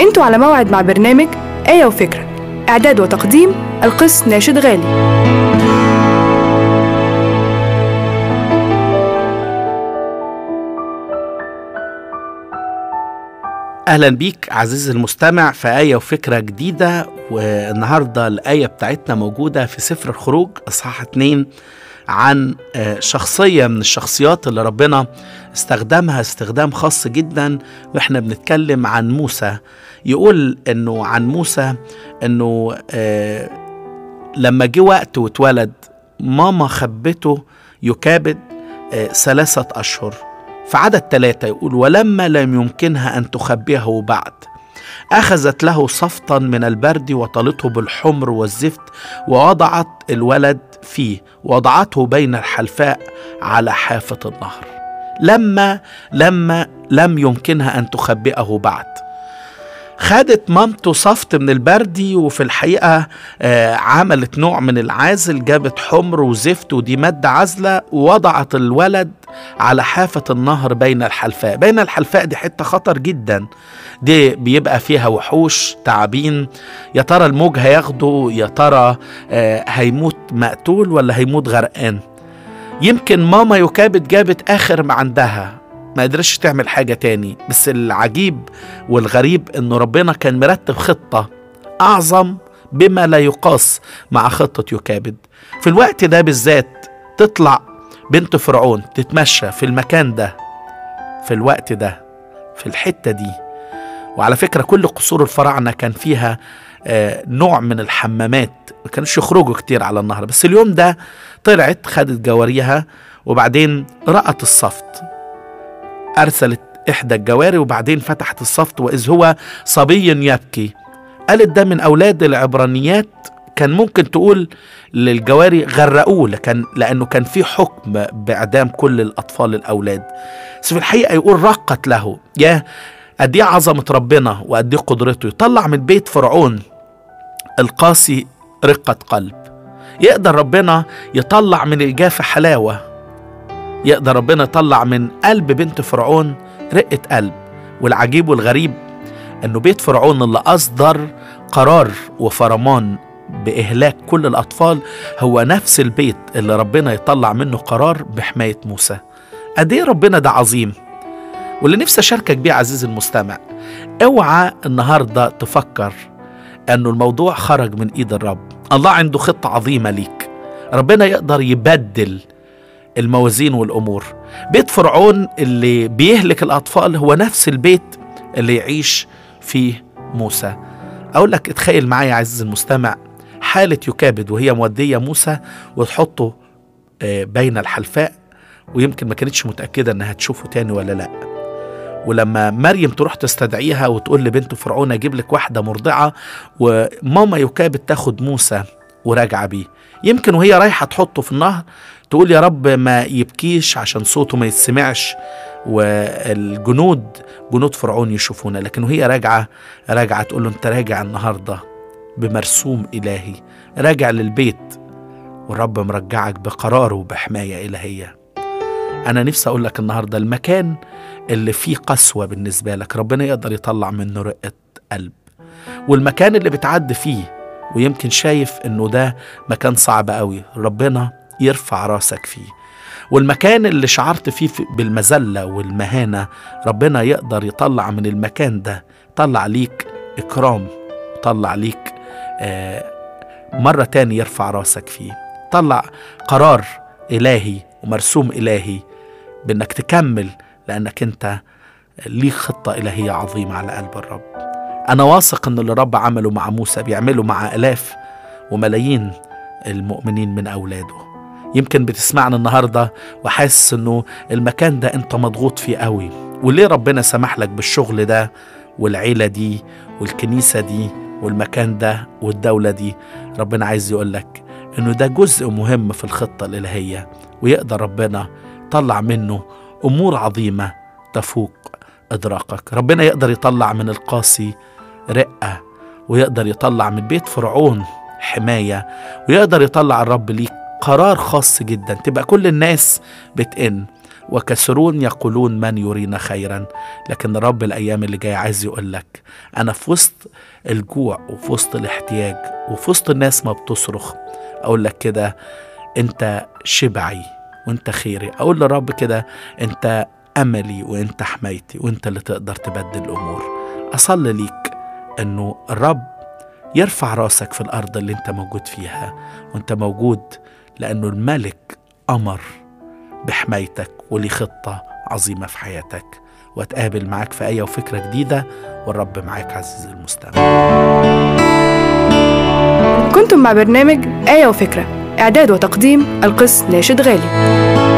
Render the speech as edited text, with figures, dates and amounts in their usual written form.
انتوا على موعد مع برنامج آية وفكرة، إعداد وتقديم القس ناشد غالي. أهلا بيك عزيزي المستمع في آية وفكرة جديدة. والنهاردة الآية بتاعتنا موجودة في سفر الخروج إصحاح 2 عن شخصية من الشخصيات اللي ربنا استخدمها استخدام خاص جدا. وإحنا بنتكلم عن موسى. يقول إنه عن موسى إنه لما جه وقت واتولد ماما خبته يكابد 3 أشهر. في عدد 3 يقول: ولما لم يمكنها أن تخبيه بعد أخذت له صفطا من البرد وطلته بالحمر والزفت ووضعت الولد فيه ووضعته بين الحلفاء على حافة النهر. لما لم يمكنها أن تخبئه بعد، خدت مامته صفت من البردي، وفي الحقيقة عملت نوع من العازل، جابت حمر وزفت ودي مادة عازلة، ووضعت الولد على حافة النهر بين الحلفاء. بين الحلفاء دي حتة خطر جدا، دي بيبقى فيها وحوش تعابين، يا ترى الموج هياخده، يا ترى هيموت مقتول ولا هيموت غرقان. يمكن ماما يكابد جابت آخر ما عندها، ما قدرش تعمل حاجة تاني. بس العجيب والغريب انه ربنا كان مرتب خطة اعظم بما لا يقاس مع خطة يكابد. في الوقت ده بالذات تطلع بنت فرعون تتمشى في المكان ده، في الوقت ده، في الحتة دي. وعلى فكرة كل قصور الفراعنة كان فيها نوع من الحمامات، ما كانوش يخرجوا كتير على النهر، بس اليوم ده طلعت خدت جواريها وبعدين رأت الصفت، أرسلت إحدى الجواري وبعدين فتحت الصفت وإذ هو صبي يبكي. قالت ده من أولاد العبرانيات. كان ممكن تقول للجواري غرقوه، لأنه كان في حكم بإعدام كل الأطفال الأولاد. بس في الحقيقة يقول رقت له. يا قد ايه عظمة ربنا وقد ايه قدرته، يطلع من بيت فرعون القاسي رقة قلب. يقدر ربنا يطلع من الجافة حلاوة، يقدر ربنا يطلع من قلب بنت فرعون رقة قلب. والعجيب والغريب انه بيت فرعون اللي اصدر قرار وفرمان بإهلاك كل الأطفال هو نفس البيت اللي ربنا يطلع منه قرار بحماية موسى. قد ايه ربنا ده عظيم. واللي نفسي أشاركك بيه عزيزي المستمع، اوعى النهاردة تفكر أنه الموضوع خرج من إيد الرب. الله عنده خطة عظيمة ليك. ربنا يقدر يبدل الموازين والأمور. بيت فرعون اللي بيهلك الأطفال هو نفس البيت اللي يعيش فيه موسى. أقول لك اتخيل معايا عزيزي المستمع حالة يكابد وهي مودية موسى وتحطه بين الحلفاء، ويمكن ما كانتش متأكدة أنها تشوفه تاني ولا لأ. ولما مريم تروح تستدعيها وتقول لبنت فرعون اجيب لك واحدة مرضعة، وماما يكابد تاخد موسى وراجعة بيه. يمكن وهي رايحة تحطه في النهر تقول يا رب ما يبكيش عشان صوته ما يتسمعش والجنود جنود فرعون يشوفونا. لكن وهي راجعة تقول له انت راجع النهاردة بمرسوم إلهي، راجع للبيت والرب مرجعك بقراره وبحماية إلهية. أنا نفسي أقول لك النهاردة المكان اللي فيه قسوة بالنسبة لك ربنا يقدر يطلع منه رقة قلب. والمكان اللي بتعد فيه ويمكن شايف إنه ده مكان صعب قوي ربنا يرفع راسك فيه. والمكان اللي شعرت فيه بالمذلة والمهانة ربنا يقدر يطلع من المكان ده، طلع ليك إكرام، طلع ليك مرة تاني يرفع راسك فيه، طلع قرار إلهي ومرسوم إلهي بأنك تكمل، لأنك أنت ليك خطة إلهية عظيمة على قلب الرب. أنا واثق أن اللي الرب عمله مع موسى بيعمله مع آلاف وملايين المؤمنين من أولاده. يمكن بتسمعنا النهاردة وحاسس أنه المكان ده أنت مضغوط فيه قوي، وليه ربنا سمح لك بالشغل ده والعيلة دي والكنيسة دي والمكان ده والدولة دي. ربنا عايز يقول لك أنه ده جزء مهم في الخطة الإلهية، ويقدر ربنا طلع منه أمور عظيمة تفوق إدراكك. ربنا يقدر يطلع من القاسي رقة، ويقدر يطلع من بيت فرعون حماية، ويقدر يطلع الرب ليك قرار خاص جدا تبقى كل الناس بتئن. وكثيرون يقولون من يرينا خيرا. لكن الرب الأيام اللي جاي عايز يقول لك أنا في وسط الجوع وفي وسط الاحتياج وفي وسط الناس ما بتصرخ أقول لك كده أنت شبعي وأنت خيري. أقول للرب كده أنت أملي وأنت حمايتي وأنت اللي تقدر تبدل الأمور. أصلي ليك أنه الرب يرفع راسك في الأرض اللي أنت موجود فيها، وأنت موجود لأنه الملك أمر بحمايتك ولي خطة عظيمة في حياتك. واتقابل معاك في آية وفكرة جديدة، والرب معاك عزيزي المستمع. كنتم مع برنامج آية وفكرة، إعداد وتقديم القس ناشد غالي.